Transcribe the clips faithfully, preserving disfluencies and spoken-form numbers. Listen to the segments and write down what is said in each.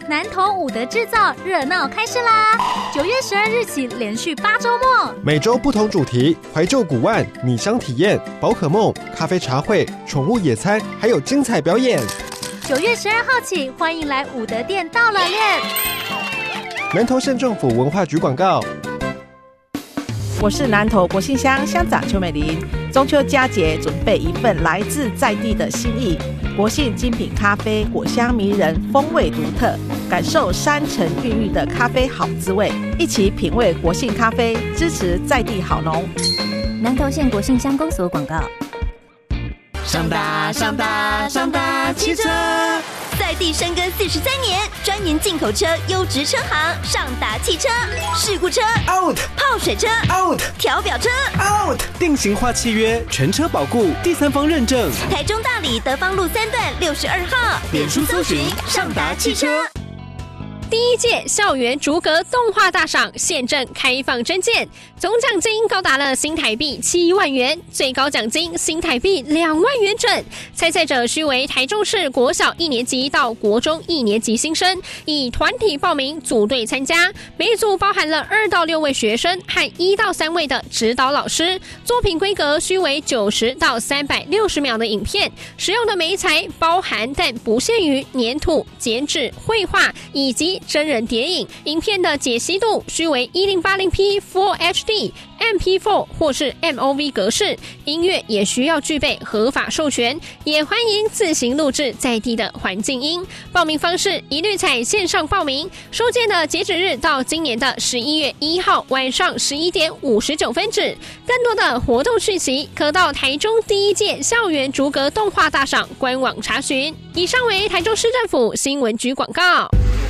南投五德制造热闹开市啦！九月十二日起，连续八周末， 每周不同主题，怀旧古玩、米香体验、宝可梦、咖啡茶会、宠物野餐，还有精彩表演。 九月十二号起，欢迎来五德店到了练。 南投县政府文化局广告。 我是南投国信乡乡长邱美玲。中秋佳节，准备一份来自在地的心意。国信精品咖啡，果香迷人，风味独特，感受山城孕育的咖啡好滋味，一起品味国信咖啡，支持在地好农。 南投县国信乡公所广告。 上大上大上大汽车， 在地深耕四十三年，专研进口车优质车行。上达汽车，事故车 out， 泡水车 out， 调表车 out， 定型化契约，全车保固，第三方认证。 台中大里德芳路三段六十二号， 脸书搜寻上达汽车。 第一届校园逐格动画大赏现正开放征件，总奖金高达了新台币七万元，最高奖金新台币两万元整。参赛者需为台中市国小一年级到国中一年级新生，以团体报名组队参加，每组包含了二到六位学生和一到三位的指导老师。作品规格需为九十到三百六十秒的影片，使用的媒材包含但不限于粘土、剪纸、绘画以及真人谍影，影片的解析度需为 一零八零 P Full H D、M P 四 或是 M O V 格式，音乐也需要具备合法授权，也欢迎自行录制在地的环境音。报名方式一律采线上报名，收件的截止日到今年的十一月一号晚上十一点五十九分止。更多的活动讯息可到台中第一届校园逐格动画大赏官网查询。以上为台中市政府新闻局广告。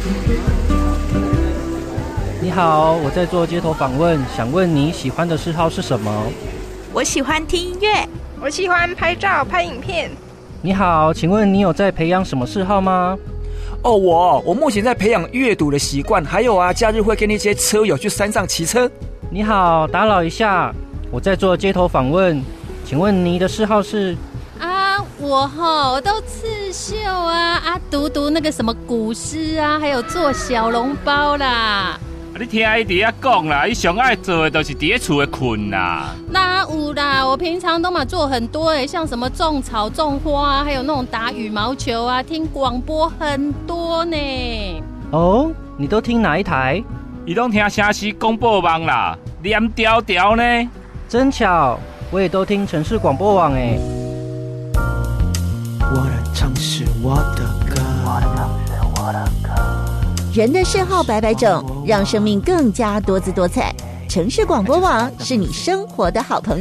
你好，我在做街头访问，想问你喜欢的嗜好是什么？ 我喜欢听音乐， 我喜欢拍照拍影片。 你好，请问你有在培养什么嗜好吗？ 哦，我我目前在培养阅读的习惯，还有啊，假日会跟那些车友去山上骑车。 你好，打扰一下，我在做街头访问，请问你的嗜好是？ 啊，我吼我都刺绣啊啊，读读那个什么古诗啊，还有做小笼包啦。 你听伊伫遐讲啦，伊上爱做的就是伫咧厝的困啦。 哪有啦？我平常都嘛做很多诶，像什么种草、种花啊，还有那种打羽毛球啊，听广播很多呢。 哦，你都听哪一台？ 伊都听城市广播网啦，连条条呢。 真巧，我也都听城市广播网诶。 我的城市，我的歌，我的城市，我的歌。 人的嗜好百百种，让生命更加多姿多彩。城市广播网是你生活的好朋友。